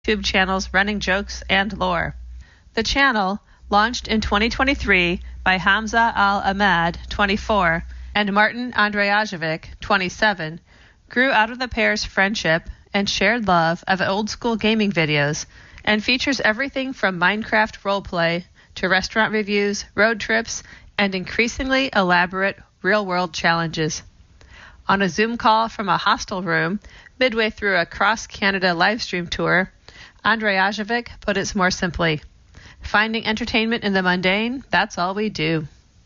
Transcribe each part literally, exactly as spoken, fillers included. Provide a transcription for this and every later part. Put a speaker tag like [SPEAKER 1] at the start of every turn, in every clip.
[SPEAKER 1] YouTube channels running jokes and lore. The channel, launched in twenty twenty-three by Hamza Al-Ahmad, twenty-four, and Martin Andrejavic, twenty-seven, grew out of the pair's friendship and shared love of old-school gaming videos, and features everything from Minecraft roleplay to restaurant reviews, road trips, and increasingly elaborate real-world challenges. On a Zoom call from a hostel room, midway through a cross-Canada livestream tour, Andrejavic put it more simply: finding entertainment in the mundane, that's all we do.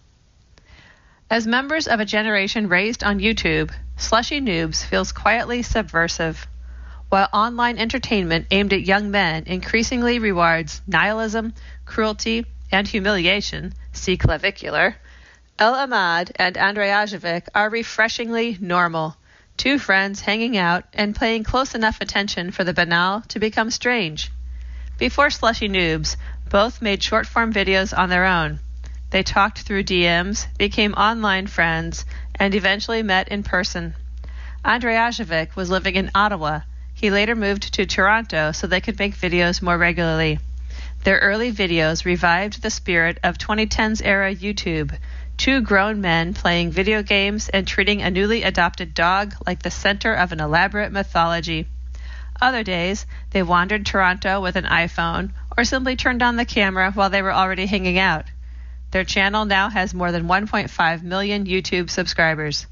[SPEAKER 1] As members of a generation raised on YouTube, Slushy Noobs feels quietly subversive. While online entertainment aimed at young men increasingly rewards nihilism, cruelty, and humiliation, see Clavicular, El-Ahmad and Andrejavic are refreshingly normal, two friends hanging out and paying close enough attention for the banal to become strange. Before Slushy Noobs, both made short-form videos on their own. They talked through D Ms, became online friends, and eventually met in person. Andrejavic was living in Ottawa. He later moved to Toronto so they could make videos more regularly. Their early videos revived the spirit of twenty tens era YouTube, two grown men playing video games and treating a newly adopted dog like the center of an elaborate mythology. Other days, they wandered Toronto with an iPhone or simply turned on the camera while they were already hanging out. Their channel now has more than one point five million YouTube subscribers.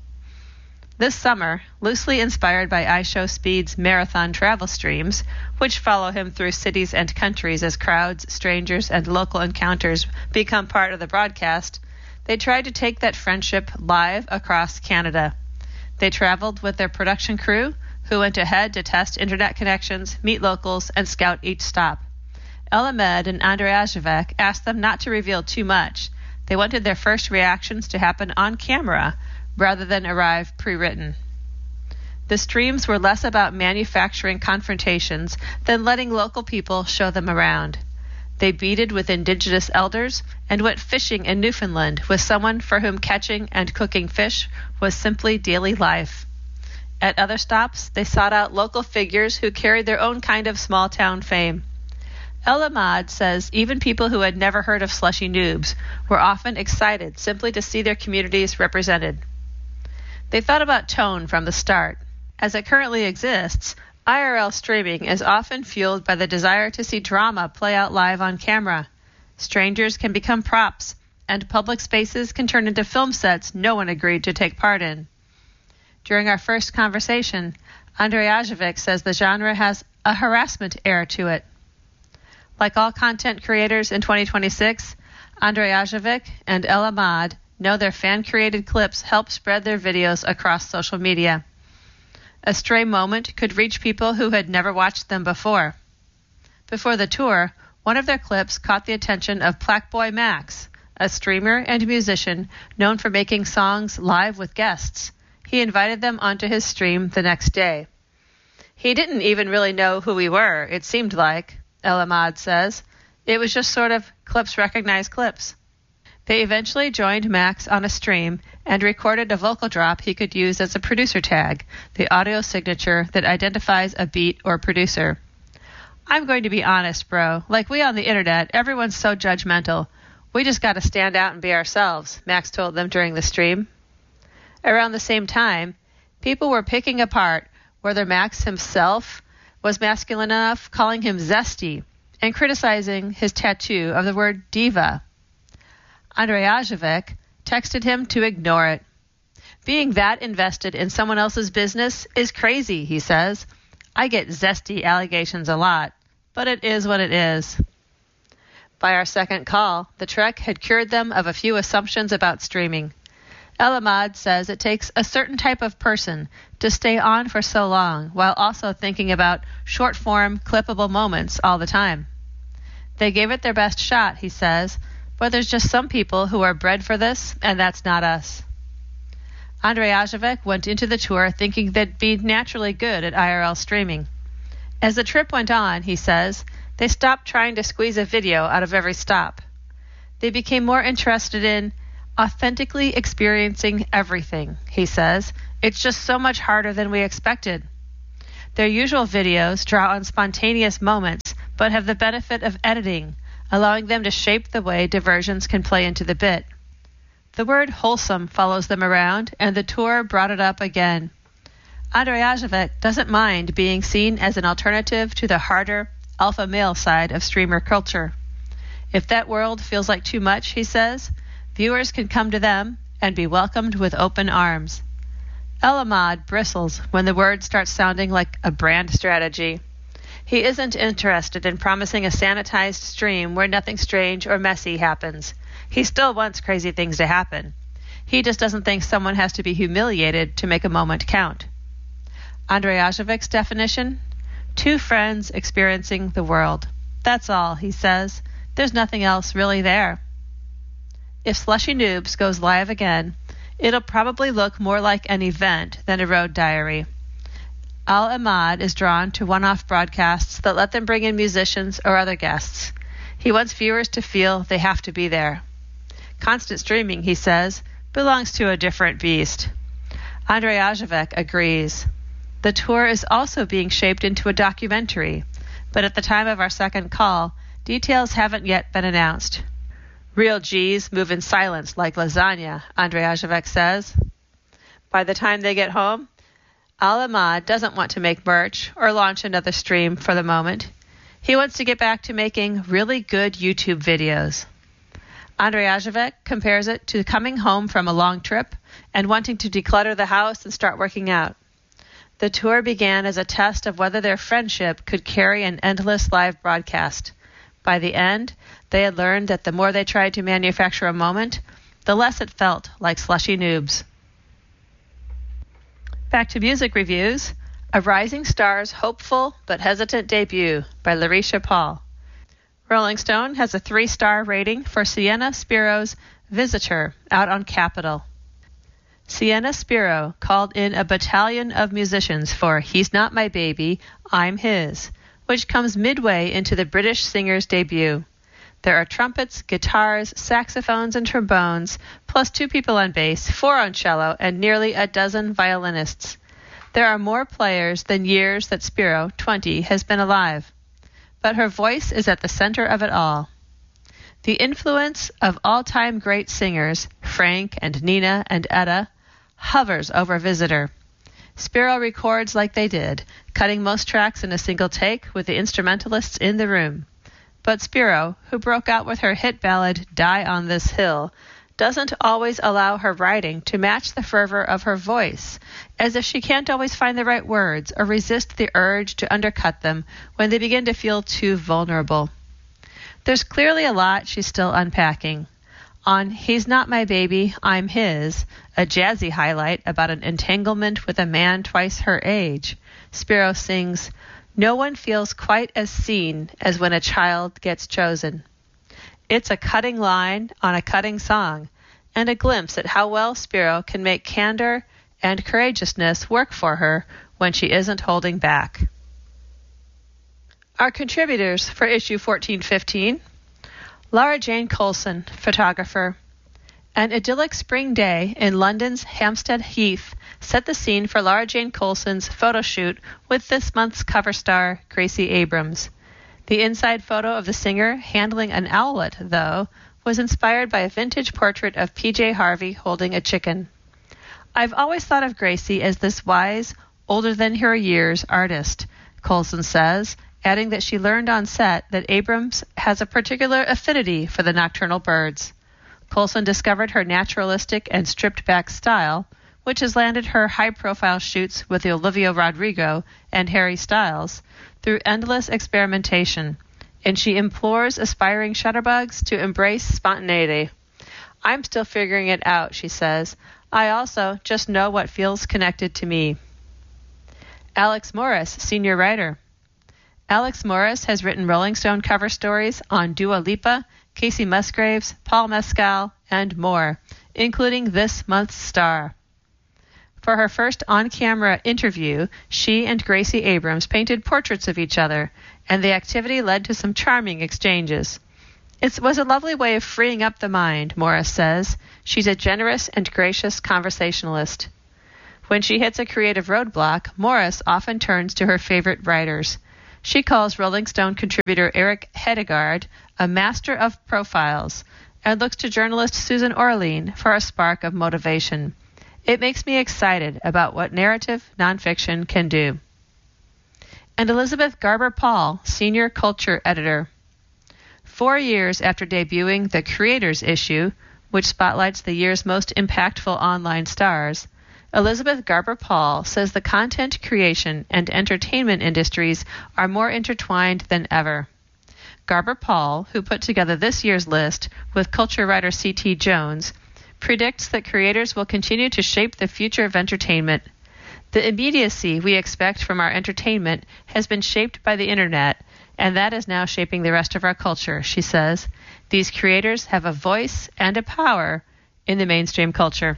[SPEAKER 1] This summer, loosely inspired by iShowSpeed's marathon travel streams, which follow him through cities and countries as crowds, strangers, and local encounters become part of the broadcast, they tried to take that friendship live across Canada. They traveled with their production crew, who went ahead to test internet connections, meet locals, and scout each stop. El-Ahmad and Andrejavic asked them not to reveal too much. They wanted their first reactions to happen on camera, rather than arrive pre-written. The streams were less about manufacturing confrontations than letting local people show them around. They beaded with Indigenous elders and went fishing in Newfoundland with someone for whom catching and cooking fish was simply daily life. At other stops, they sought out local figures who carried their own kind of small-town fame. El-Ahmad says even people who had never heard of Slushy Noobs were often excited simply to see their communities represented. They thought about tone from the start. As it currently exists, I R L streaming is often fueled by the desire to see drama play out live on camera. Strangers can become props, and public spaces can turn into film sets no one agreed to take part in. During our first conversation, Andrejavic says the genre has a harassment air to it. Like all content creators in twenty twenty-six, Andrejavic and El-Ahmad know their fan-created clips help spread their videos across social media. A stray moment could reach people who had never watched them before. Before the tour, one of their clips caught the attention of Plaqueboy Max, a streamer and musician known for making songs live with guests. He invited them onto his stream the next day. He didn't even really know who we were, it seemed like, El-Ahmad says. It was just sort of clips recognize clips. They eventually joined Max on a stream and recorded a vocal drop he could use as a producer tag, the audio signature that identifies a beat or producer. I'm going to be honest, bro. Like we on the internet, everyone's so judgmental. We just got to stand out and be ourselves, Max told them during the stream. Around the same time, people were picking apart whether Max himself was masculine enough, calling him zesty, and criticizing his tattoo of the word diva. Andrejavic texted him to ignore it. Being that invested in someone else's business is crazy, he says. I get zesty allegations a lot, but it is what it is. By our second call, the trek had cured them of a few assumptions about streaming. El-Ahmad says it takes a certain type of person to stay on for so long while also thinking about short-form, clippable moments all the time. They gave it their best shot, he says, but there's just some people who are bred for this, and that's not us. Andrejavic went into the tour thinking they'd be naturally good at I R L streaming. As the trip went on, he says, they stopped trying to squeeze a video out of every stop. They became more interested in authentically experiencing everything, he says. It's just so much harder than we expected. Their usual videos draw on spontaneous moments, but have the benefit of editing, allowing them to shape the way diversions can play into the bit. The word wholesome follows them around, and the tour brought it up again. Andrejavic doesn't mind being seen as an alternative to the harder, alpha male side of streamer culture. If that world feels like too much, he says, viewers can come to them and be welcomed with open arms. El Ahmad bristles when the word starts sounding like a brand strategy. He isn't interested in promising a sanitized stream where nothing strange or messy happens. He still wants crazy things to happen. He just doesn't think someone has to be humiliated to make a moment count. Andrejavic's definition? Two friends experiencing the world. That's all, he says. There's nothing else really there. If Slushy Noobs goes live again, it'll probably look more like an event than a road diary. Al Ahmad is drawn to one-off broadcasts that let them bring in musicians or other guests. He wants viewers to feel they have to be there. Constant streaming, he says, belongs to a different beast. Andrejavic agrees. The tour is also being shaped into a documentary, but at the time of our second call, details haven't yet been announced. Real G's move in silence like lasagna, Andrejavic says. By the time they get home, Al Ahmad doesn't want to make merch or launch another stream for the moment. He wants to get back to making really good YouTube videos. Andrejavic compares it to coming home from a long trip and wanting to declutter the house and start working out. The tour began as a test of whether their friendship could carry an endless live broadcast. By the end, they had learned that the more they tried to manufacture a moment, the less it felt like Slushy Noobs. Back to music reviews. A Rising Star's hopeful but hesitant debut by Larisha Paul. Rolling Stone has a three-star rating for Sienna Spiro's Visitor out on Capitol. Sienna Spiro called in a battalion of musicians for He's Not My Baby, I'm His, which comes midway into the British singer's debut. There are trumpets, guitars, saxophones, and trombones, plus two people on bass, four on cello, and nearly a dozen violinists. There are more players than years that Spiro, twenty, has been alive. But her voice is at the center of it all. The influence of all-time great singers, Frank and Nina and Etta, hovers over Visitor. Spiro records like they did, cutting most tracks in a single take with the instrumentalists in the room. But Spiro, who broke out with her hit ballad Die on This Hill, doesn't always allow her writing to match the fervor of her voice, as if she can't always find the right words or resist the urge to undercut them when they begin to feel too vulnerable. There's clearly a lot she's still unpacking. On He's Not My Baby, I'm His, a jazzy highlight about an entanglement with a man twice her age, Spiro sings, No one feels quite as seen as when a child gets chosen. It's a cutting line on a cutting song, and a glimpse at how well Spiro can make candor and courageousness work for her when she isn't holding back. Our contributors for issue fourteen fifteen, Laura Jane Colson, photographer. An idyllic spring day in London's Hampstead Heath set the scene for Laura Jane Colson's photo shoot with this month's cover star, Gracie Abrams. The inside photo of the singer handling an owlet, though, was inspired by a vintage portrait of P J Harvey holding a chicken. I've always thought of Gracie as this wise, older-than-her-years artist, Colson says, adding that she learned on set that Abrams has a particular affinity for the nocturnal birds. Colson discovered her naturalistic and stripped-back style, which has landed her high-profile shoots with Olivia Rodrigo and Harry Styles, through endless experimentation, and she implores aspiring shutterbugs to embrace spontaneity. I'm still figuring it out, she says. I also just know what feels connected to me. Alex Morris, senior writer. Alex Morris has written Rolling Stone cover stories on Dua Lipa, Casey Musgraves, Paul Mescal, and more, including this month's star. For her first on-camera interview, she and Gracie Abrams painted portraits of each other, and the activity led to some charming exchanges. It was a lovely way of freeing up the mind, Morris says. She's a generous and gracious conversationalist. When she hits a creative roadblock, Morris often turns to her favorite writers. She calls Rolling Stone contributor Eric Hedegaard a master of profiles and looks to journalist Susan Orlean for a spark of motivation. It makes me excited about what narrative nonfiction can do. And Elizabeth Garber-Paul, senior culture editor. Four years after debuting the Creators issue, which spotlights the year's most impactful online stars, Elizabeth Garber-Paul says the content creation and entertainment industries are more intertwined than ever. Garber-Paul, who put together this year's list with culture writer C T Jones, predicts that creators will continue to shape the future of entertainment. The immediacy we expect from our entertainment has been shaped by the internet, and that is now shaping the rest of our culture, she says. These creators have a voice and a power in the mainstream culture.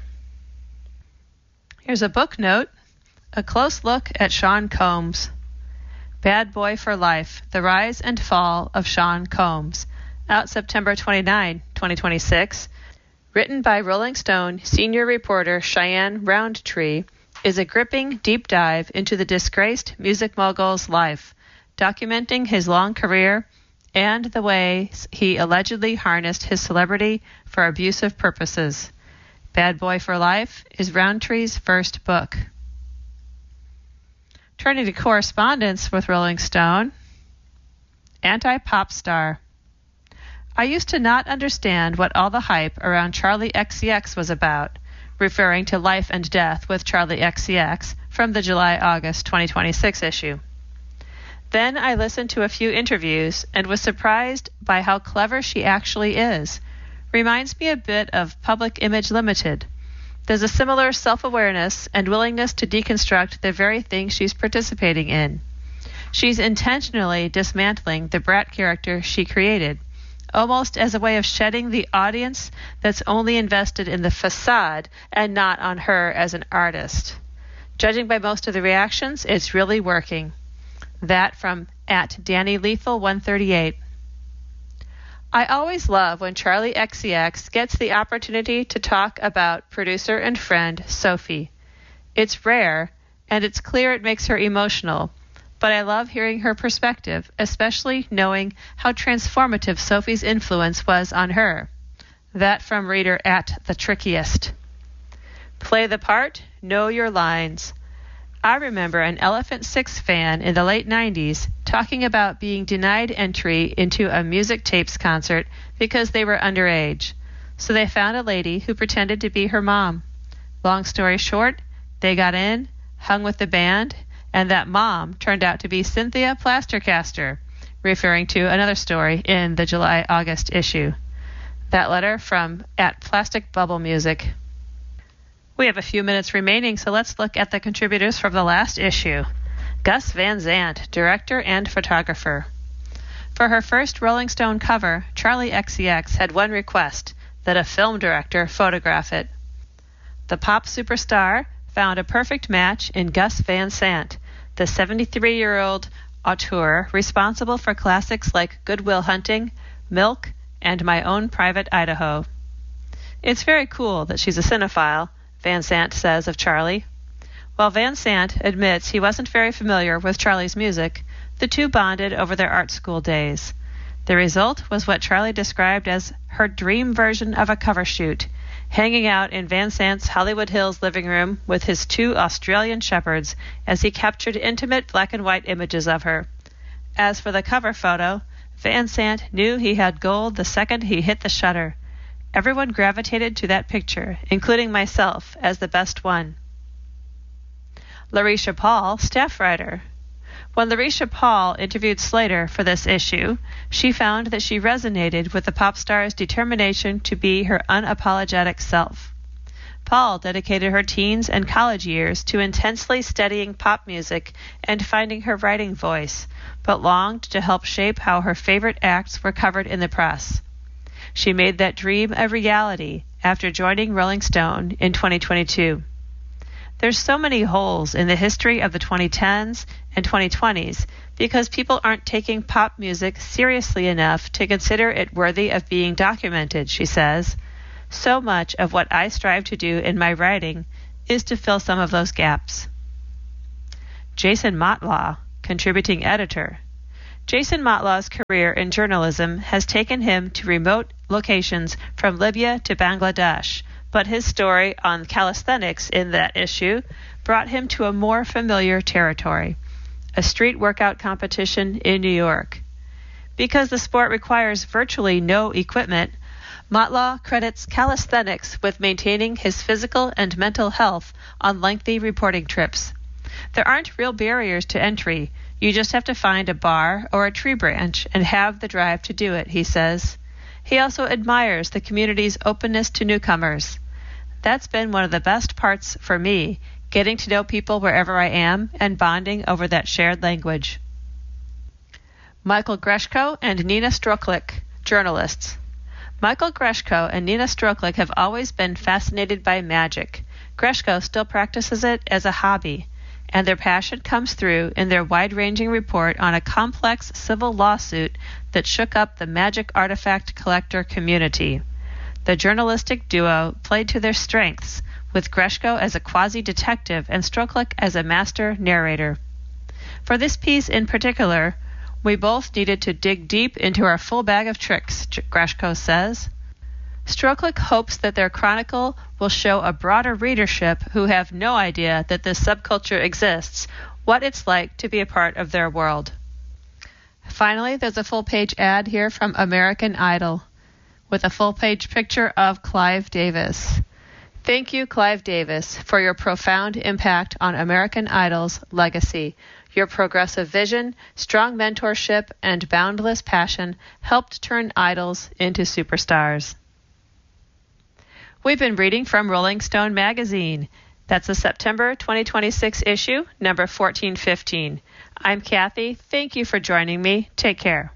[SPEAKER 1] Here's a book note, a close look at Sean Combs. Bad Boy for Life, The Rise and Fall of Sean Combs, out September twenty-ninth, twenty twenty-six, written by Rolling Stone senior reporter Cheyenne Roundtree, is a gripping deep dive into the disgraced music mogul's life, documenting his long career and the ways he allegedly harnessed his celebrity for abusive purposes. Bad Boy for Life is Roundtree's first book. Turning to correspondence with Rolling Stone, Anti-Pop Star. I used to not understand what all the hype around Charli X C X was about, referring to Life and Death with Charli X C X from the July-August twenty twenty-six issue. Then I listened to a few interviews and was surprised by how clever she actually is. Reminds me a bit of Public Image Limited. There's a similar self-awareness and willingness to deconstruct the very thing she's participating in. She's intentionally dismantling the brat character she created, almost as a way of shedding the audience that's only invested in the facade and not on her as an artist. Judging by most of the reactions, it's really working. That from at Danny Lethal one thirty-eight. I always love when Charli X C X gets the opportunity to talk about producer and friend Sophie. It's rare, and it's clear it makes her emotional, but I love hearing her perspective, especially knowing how transformative Sophie's influence was on her. That from reader at The Trickiest. Play the part, know your lines. I remember an Elephant Six fan in the late nineties talking about being denied entry into a music tapes concert because they were underage. So they found a lady who pretended to be her mom. Long story short, they got in, hung with the band, and that mom turned out to be Cynthia Plastercaster, referring to another story in the July-August issue. That letter from at Plastic Bubble Music. We have a few minutes remaining, so let's look at the contributors from the last issue. Gus Van Sant, director and photographer. For her first Rolling Stone cover, Charli X C X had one request, that a film director photograph it. The pop superstar found a perfect match in Gus Van Sant, the seventy-three-year-old auteur responsible for classics like Good Will Hunting, Milk, and My Own Private Idaho. It's very cool that she's a cinephile, Van Sant says of Charli. While Van Sant admits he wasn't very familiar with Charli's music, the two bonded over their art school days. The result was what Charli described as her dream version of a cover shoot, hanging out in Van Sant's Hollywood Hills living room with his two Australian shepherds as he captured intimate black and white images of her. As for the cover photo, Van Sant knew he had gold the second he hit the shutter. Everyone gravitated to that picture, including myself, as the best one. Larisha Paul, staff writer. When Larisha Paul interviewed Slater for this issue, she found that she resonated with the pop star's determination to be her unapologetic self. Paul dedicated her teens and college years to intensely studying pop music and finding her writing voice, but longed to help shape how her favorite acts were covered in the press. She made that dream a reality after joining Rolling Stone in twenty twenty-two. There's so many holes in the history of the twenty tens and twenty twenties because people aren't taking pop music seriously enough to consider it worthy of being documented, she says. So much of what I strive to do in my writing is to fill some of those gaps. Jason Motlaw, contributing editor. Jason Motlaw's career in journalism has taken him to remote locations from Libya to Bangladesh, but his story on calisthenics in that issue brought him to a more familiar territory, a street workout competition in New York. Because the sport requires virtually no equipment, Motlaw credits calisthenics with maintaining his physical and mental health on lengthy reporting trips. There aren't real barriers to entry. You just have to find a bar or a tree branch and have the drive to do it, he says. He also admires the community's openness to newcomers. That's been one of the best parts for me, getting to know people wherever I am and bonding over that shared language. Michael Greshko and Nina Stroklik, journalists. Michael Greshko and Nina Stroklik have always been fascinated by magic. Greshko still practices it as a hobby, and their passion comes through in their wide-ranging report on a complex civil lawsuit that shook up the magic artifact collector community. The journalistic duo played to their strengths, with Greshko as a quasi-detective and Stroklik as a master narrator. For this piece in particular, we both needed to dig deep into our full bag of tricks, Greshko says. Stroklik hopes that their chronicle will show a broader readership who have no idea that this subculture exists, what it's like to be a part of their world. Finally, there's a full-page ad here from American Idol with a full-page picture of Clive Davis. Thank you, Clive Davis, for your profound impact on American Idol's legacy. Your progressive vision, strong mentorship, and boundless passion helped turn idols into superstars. We've been reading from Rolling Stone magazine. That's the September twenty twenty-six issue, number fourteen fifteen. I'm Kathy. Thank you for joining me. Take care.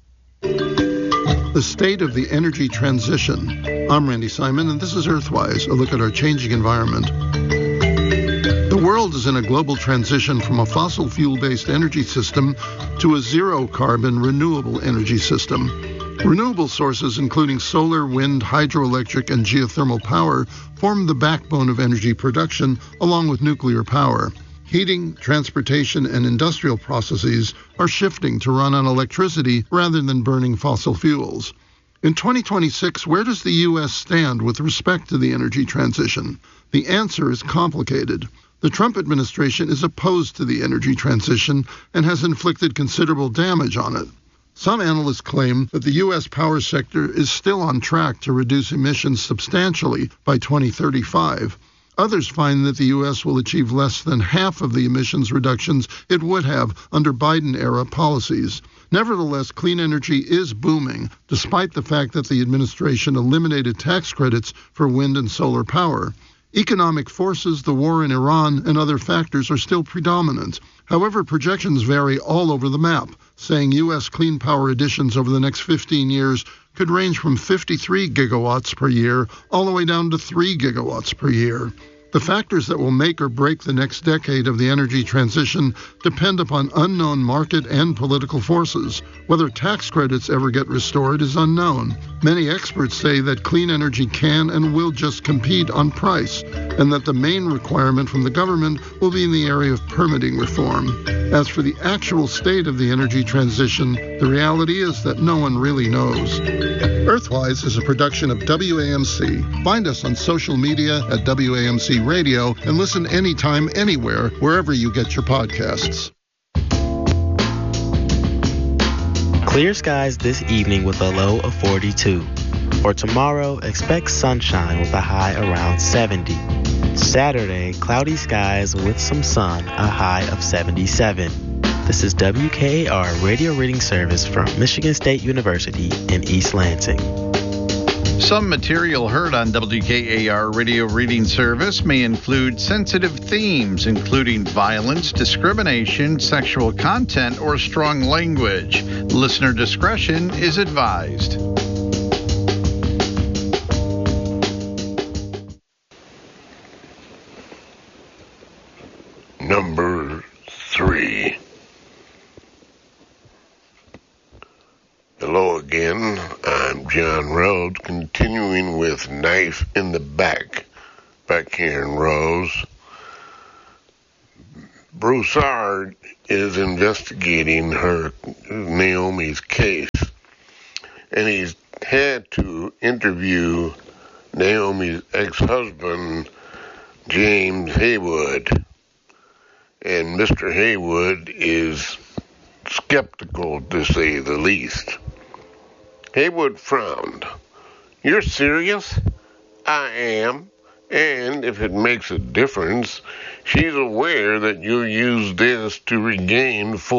[SPEAKER 2] The state of the energy transition. I'm Randy Simon, and this is Earthwise, a look at our changing environment. The world is in a global transition from a fossil fuel-based energy system to a zero-carbon renewable energy system. Renewable sources, including solar, wind, hydroelectric, and geothermal power, form the backbone of energy production, along with nuclear power. Heating, transportation, and industrial processes are shifting to run on electricity rather than burning fossil fuels. In twenty twenty-six, where does the U S stand with respect to the energy transition? The answer is complicated. The Trump administration is opposed to the energy transition and has inflicted considerable damage on it. Some analysts claim that the U S power sector is still on track to reduce emissions substantially by twenty thirty-five. Others find that the U S will achieve less than half of the emissions reductions it would have under Biden-era policies. Nevertheless, clean energy is booming, despite the fact that the administration eliminated tax credits for wind and solar power. Economic forces, the war in Iran, and other factors are still predominant. However, projections vary all over the map, saying U S clean power additions over the next fifteen years could range from fifty-three gigawatts per year all the way down to three gigawatts per year. The factors that will make or break the next decade of the energy transition depend upon unknown market and political forces. Whether tax credits ever get restored is unknown. Many experts say that clean energy can and will just compete on price, and that the main requirement from the government will be in the area of permitting reform. As for the actual state of the energy transition, the reality is that no one really knows. Earthwise is a production of W A M C. Find us on social media at W A M C Radio and listen anytime, anywhere, wherever you get your podcasts.
[SPEAKER 3] Clear skies this evening with a low of forty-two. For tomorrow, expect sunshine with a high around seventy. Saturday, cloudy skies with some sun, a high of seventy-seven. This is W K A R Radio Reading Service from Michigan State University in East Lansing.
[SPEAKER 4] Some material heard on W K A R Radio Reading Service may include sensitive themes, including violence, discrimination, sexual content, or strong language. Listener discretion is advised.
[SPEAKER 5] Number three. Hello again, I'm John Rhodes, continuing with Knife in the Back back here in Rose. Broussard is investigating her, Naomi's case, and he's had to interview Naomi's ex-husband, James Haywood. And Mister Haywood is skeptical, to say the least. Haywood frowned. "You're serious?" "I am. And if it makes a difference, she's aware that you use this to regain full